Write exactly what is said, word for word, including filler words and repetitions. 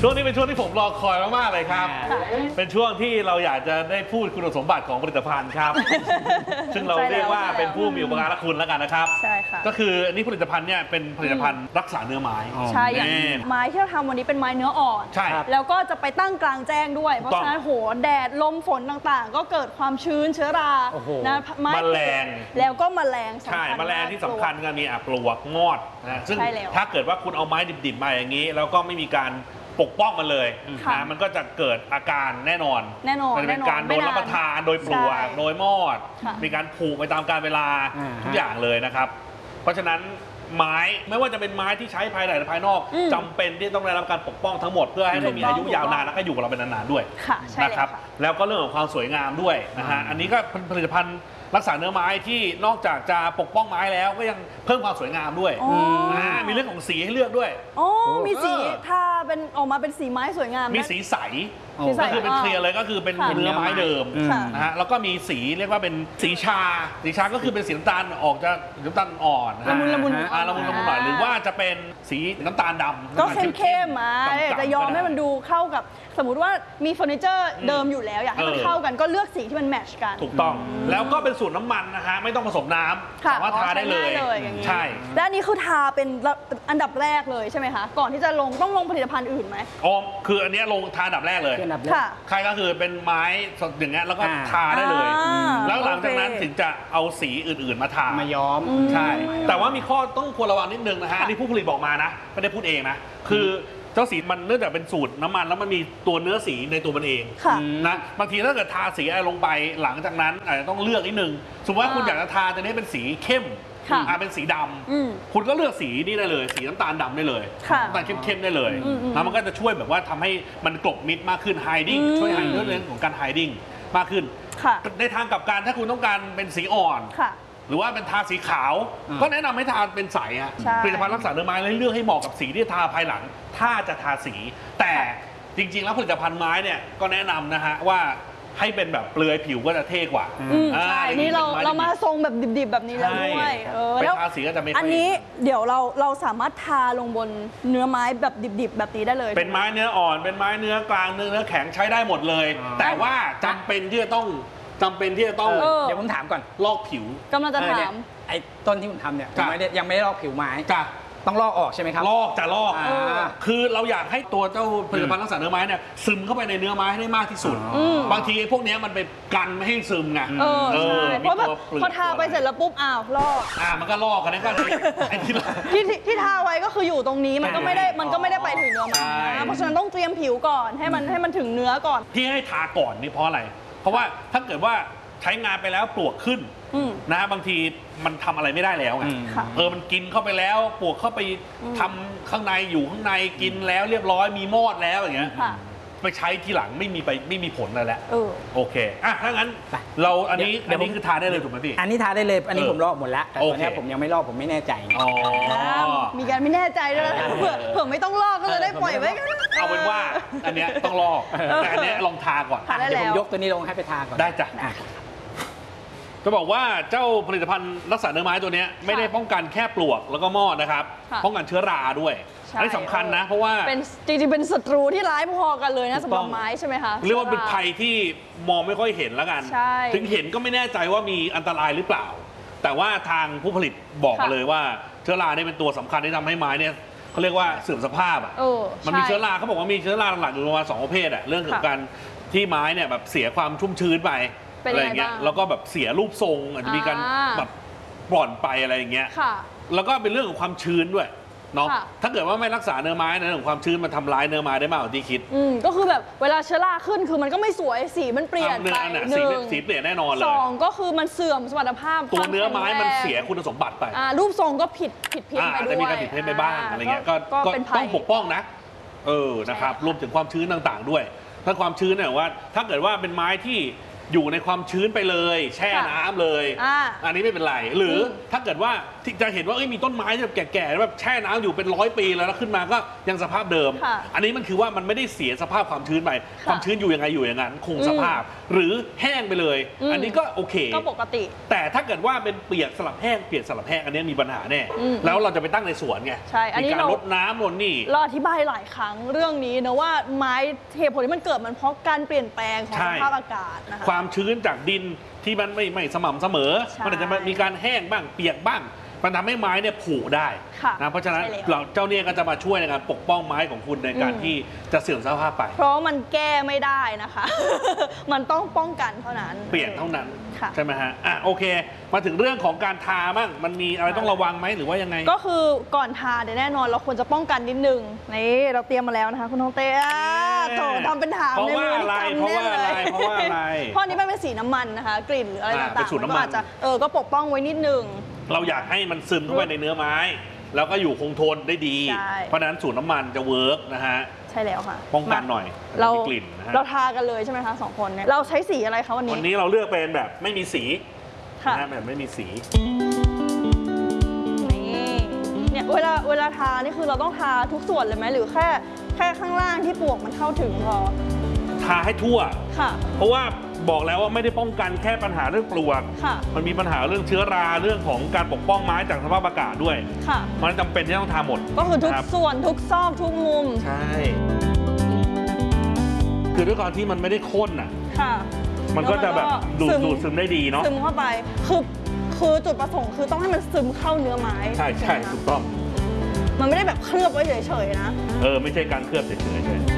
ช่วงนี้เป็นช่วงที่ผมรอคอยมากๆเลยครับเป็นช่วงที่เราอยากจะได้พูดคุณสมบัติของผลิตภัณฑ์ครับซึ่งเราเรียกว่าเป็นผู้มีอุปการะคุณแล้วกันนะครับใช่ค่ะก็คืออันนี้ผลิตภัณฑ์เนี่ยเป็นผลิตภัณฑ์รักษาเนื้อไม้ใช่อย่างไม้ที่เราทำวันนี้เป็นไม้เนื้ออ่อนใช่แล้วก็จะไปตั้งกลางแจ้งด้วยเพราะฉะนั้นโหแดดลมฝนต่างๆก็เกิดความชื้นเชื้อรานะไม้แมลงแล้วก็แมลงใช่แมลงที่สำคัญก็มีปลวกงอดนะซึ่งถ้าเกิดว่าคุณเอาไม้ดิบๆมาอย่างนี้แล้วก็ไม่มีการปกป้องมันเลยนะมันก็จะเกิดอาการแน่นอนแน่นอนมันเป็นการโดนรับประทานโดยปลวกโดยมอดมีการผูกไปตามกาลเวลาทุกอย่างเลยนะครับเพราะฉะนั้นไม้ไม่ว่าจะเป็นไม้ที่ใช้ภายในหรือภายนอกจำเป็นที่ต้องได้รับการปกป้องทั้งหมดเพื่อให้ได้มีอายุยาวนานและก็อยู่กับเราเป็นนานๆด้วยนะครับแล้วก็เรื่องของความสวยงามด้วยนะฮะอันนี้ก็ผลิตภัณฑ์รักษาเนื้อไม้ที่นอกจากจะปกป้องไม้แล้วก็ยังเพิ่มความสวยงามด้วยมีเรื่องของสีให้เลือกด้วยโอ้มีสีถ้าเป็นออกมาเป็นสีไม้สวยงามมีสีใสก็คือเป็นเคลียร์เลยก็คือเป็นเนื้อไม้เดิมนะฮะแล้วก็มีสีเรียกว่าเป็นสีชาสีชาก็คือเป็นสีน้ำตาลออกจะน้ำตาลอ่อนละมุนละมุนละมุนละมุนหน่อยหรือว่าจะเป็นสีน้ำตาลดำก็เข้มๆมาจะยอมให้มันดูเข้ากับสมมุติว่ามีเฟอร์นิเจอร์เดิมอยู่แล้วอยากให้มันเข้ากันก็เลือกสีที่มันแมทช์กันถูกต้องแล้วก็เป็นสูตรน้ำมันนะฮะไม่ต้องผสมน้ำสามารถทาได้เลยใช่และอันนี้คือทาเป็นอันดับแรกเลยใช่ไหมคะก่อนที่จะลงต้องลงผลิตภัณฑ์อื่นไหมอ๋อคืออันนี้ลงทาอันดับแรกเลยใครก็คือเป็นไม้สดอย่างเงี้ยแล้วก็ทาได้เลยแล้วหลังจากนั้นถึงจะเอาสีอื่นๆมาทามาย้อมใช่แต่ว่ามีข้อต้องควรระวังนิดนึงนะฮะนี่ผู้ผลิตบอกมานะไม่ได้พูดเองนะคือเจ้าสีมันเนื่องจากเป็นสูตรน้ำมันแล้วมันมีตัวเนื้อสีในตัวมันเองนะบางทีถ้าเกิดทาสีอะไรลงไปหลังจากนั้นอาจจะต้องเลือกนิดนึงสมมติว่าคุณอยากจะทาตัวนี้เป็นสีเข้มอ่าเป็นสีดำคุณก็เลือกสีนี้ได้เลยสีน้ำตาลดำได้เลยน้ำตาลเข้มๆได้เลยแล้วมันก็จะช่วยแบบว่าทำให้มันกลบมิดมากขึ้น hiding ช่วย hiding เรื่องของการ hiding มากขึ้นในทางกลับกันถ้าคุณต้องการเป็นสีอ่อนหรือว่าเป็นทาสีขาวก็แนะนำให้ทาเป็นใสฮะผลิตภัณฑ์รักษาเนื้อไม้เลือกให้เหมาะกับสีที่ทาภายหลังถ้าจะทาสีแต่จริงๆแล้วผลิตภัณฑ์ไม้เนี่ยก็แนะนำนะฮะว่าให้เป็นแบบเปลือยผิวก็จะเท่กว่าใช่นี่เราเรามาทรงแบบดิบๆแบบนี้แล้วด้วยแล้วทาสีก็จะไม่อันนี้เดี๋ยวเราเราสามารถทาลงบนเนื้อไม้แบบดิบๆแบบนี้ได้เลยเป็นไม้เนื้ออ่อนเป็นไม้เนื้อกลางเนื้อเนื้อแข็งใช้ได้หมดเลยแต่ว่าจำเป็นที่จะต้องจำเป็นที่จะต้องเดี๋ยวผมถามก่อนลอกผิวกำลังจะถามไอ้ต้นที่ผมทำเนี่ยยังไม่ได้ยังไม่ได้ลอกผิวไม้จ้ะต้องลอกออกใช่ไหมครับลอกจะลอกคือเราอยากให้ตัวเจ้าผลิตภัณฑ์รักษาเนื้อไม้เนี่ยซึมเข้าไปในเนื้อไม้ให้ได้มากที่สุดบางทีพวกนี้มันไปกันไม่ให้ซึมไงเออใช่เพราะแบบพอทาไปเสร็จแล้วปุ๊บอ้าวลอกอ่ามันก็ลอกกันนั่นก็ไอ้ที่ที่ที่ทาไว้ก็คืออยู่ตรงนี้มันก็ไม่ได้มันก็ไม่ได้ไปถึงเนื้อไม้เพราะฉะนั้นต้องเตรียมผิวก่อนให้มันให้มันถึงเนื้อก่อนที่ให้ทาก่อนนี่เพราะอะไรเพราะว่าถ้าเกิดว่าใช้งานไปแล้วปลวกขึ้นนะบางทีมันทำอะไรไม่ได้แล้วไงเออมันกินเข้าไปแล้วปลวกเข้าไปทำข้างในอยู่ข้างในกินแล้วเรียบร้อยมีมอดแล้วอย่างเงี้ยไปใช้ทีหลังไม่มีไปไม่มีผลอะไรแล้วโอเคอ่ะถ้างั้นเราอันนี้อันนี้คือทาได้เลยถูกไหมพี่อันนี้ทาได้เลยอันนี้ผมลอกหมดแล้วแต่ตอนนี้ผมยังไม่ลอกผมไม่แน่ใจอ๋อมีการไม่แน่ใจด้วยเผื่อเผื่อไม่ต้องลอกก็จะได้ปล่อยไว้เอาเป็นว่าอันเนี้ยต้องลอกแต่อันเนี้ยลองทาก่อนเดี๋ยวผมยกตัวนี้ลงให้ไปทาก่อนได้จ้ะจะบอกว่าเจ้าผลิตภัณฑ์รักษาเนื้อไม้ตัวนี้ไม่ได้ป้องกันแค่ปลวกแล้วก็มอดนะครับป้องกันเชื้อราด้วยอันนี้สำคัญนะเพราะว่าเป็นจริงๆเป็นศัตรูที่ร้ายพอกันเลยนะสำหรับไม้ใช่ไหมคะเรียกว่าเป็นภัยที่มองไม่ค่อยเห็นแล้วกันถึงเห็นก็ไม่แน่ใจว่ามีอันตรายหรือเปล่าแต่ว่าทางผู้ผลิตบอกมาเลยว่าเชื้อราเนี่ยเป็นตัวสำคัญที่ทำให้ไม้เนี่ยเขาเรียกว่าเสื่อมสภาพอ่ะมันมีเชื้อราเขาบอกว่ามีเชื้อราหลักๆอยู่ประมาณสองประเภทอ่ะเรื่องของการที่ไม้เนี่ยแบบเสียความชุ่มชื้นไปอะไรเงี้ยแล้วก็แบบเสียรูปทรงอาจจะมีการแบบปร่อนไปอะไรอย่างเงี้ยแล้วก็เป็นเรื่องของความชื้นด้วยเนาะถ้าเกิดว่าไม่รักษาเนื้อไม้ในเรื่องของความชื้นมันทำร้ายเนื้อไม้ได้มากกว่าที่คิดอืมก็คือแบบเวลาเชื้อราขึ้นคือมันก็ไม่สวยสีมันเปลี่ยนไปหนึ่งสีเปลี่ยนแน่นอนเลยสองก็คือมันเสื่อมสมรรถภาพตัวเนื้อไม้มันเสียคุณสมบัติไปรูปทรงก็ผิดผิดเพี้ยนไปด้วยจะมีการผิดเพี้ยนไปบ้างอะไรเงี้ยก็ต้องปกป้องนะเออนะครับรวมถึงความชื้นต่างๆด้วยถ้าความชื้นเนี่ยว่าถ้าเกิดว่าเป็นไม้ที่อยู่ในความชื้นไปเลยแช่น้ำเลยอ่าอันนี้ไม่เป็นไรหรือถ้าเกิดว่าที่จะเห็นว่าเอ้ยมีต้นไม้แบบแก่ๆแบบแช่น้ำอยู่เป็นร้อยปีแล้วแล้วขึ้นมาก็ยังสภาพเดิม อันนี้มันคือว่ามันไม่ได้เสียสภาพความชื้นไปความชื้นอยู่ยังไงอยู่อย่างนั้นคงสภาพหรือแห้งไปเลย อันนี้ก็โอเคก็ปกติแต่ถ้าเกิดว่าเป็นเปียกสลับแห้งเปียกสลับแห้งอันนี้มีปัญหาแน่แล้วเราจะไปตั้งในสวนไงใช่อันนี้มีการรดน้ำรดนี่เราอธิบายหลายครั้งเรื่องนี้นะว่าไม้เหตุผลที่มันเกิดมันเพราะการเปลี่ยนแปลงของสภาพอากาศนะคะความชื้นจากดินที่มันไม่ไม่สม่ำเสมอมันอาจจะมีการแห้งบ้างเปียกบ้างมันทำให้ไม้เนี่ยผุได้นะเพราะฉะนั้นเราเจ้าเนี่ยก็จะมาช่วยในการปกป้องไม้ของคุณในการที่จะเสื่อมสภาพไปเพราะมันแก้ไม่ได้นะคะ มันต้องป้องกันเท่านั้นเปลี่ยนเท่านั้นใช่ไหมฮะอ่ะโอเคมาถึงเรื่องของการทาบ้างมันมีอะไรต้องระวังไหมหรือว่ายังไงก็คือก่อนทาเดี๋ยวแน่นอนเราควรจะป้องกันนิดนึงนี่เราเตรียมมาแล้วนะคะคุณทองเต้โถทำเป็นถามในมือที่จำแน่เลยเพราะว่าอะไรเพราะนี้มันเป็นสีน้ำมันนะคะกลิ่นหรืออะไรต่างๆก็อาจจะเออก็ปกป้องไว้นิดนึงเราอยากให้มันซึมเข้าไปในเนื้อไม้แล้วก็อยู่คงทนได้ดีเพราะนั้นสูตรน้ำมันจะเวิร์กนะฮะใช่แล้วค่ะป้องกันหน่อยเรากลิ่นนะฮะเราทากันเลยใช่ไหมคะสองคนเนี่ยเราใช้สีอะไรคะวันนี้วันนี้เราเลือกเป็นแบบไม่มีสีนะแบบไม่มีสีนี่เนี่ยเวลาเวลาทานี่คือเราต้องทาทุกส่วนเลยไหมหรือแค่แค่ข้างล่างที่ปลวกมันเข้าถึงพอทาให้ทั่วค่ะเพราะว่าบอกแล้วว่าไม่ได้ป้องกันแค่ปัญหาเรื่องปลวกมันมีปัญหาเรื่องเชื้อราเรื่องของการปกป้องไม้จากสภาพอากาศด้วยมันจำเป็นที่ต้องทาหมดก็คือทุกส่วนทุกซอกทุกมุมใช่คือด้วยความที่มันไม่ได้ข้นอ่ะมันก็จะแบบดูดดูดซึมได้ดีเนาะซึมเข้าไปคือคือจุดประสงค์คือต้องให้มันซึมเข้าเนื้อไม้ใช่ใช่ถูกต้องมันไม่ได้แบบเคลือบไว้เฉยๆนะเออไม่ใช่การเคลือบเฉยๆ